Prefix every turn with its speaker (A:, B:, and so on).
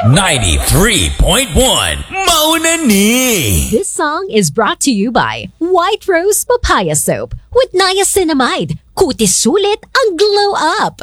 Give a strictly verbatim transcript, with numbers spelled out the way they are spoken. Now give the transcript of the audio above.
A: ninety-three point one Mauna Ni.
B: This song is brought to you by White Rose Papaya Soap with niacinamide. Kutis sulit ang glow up.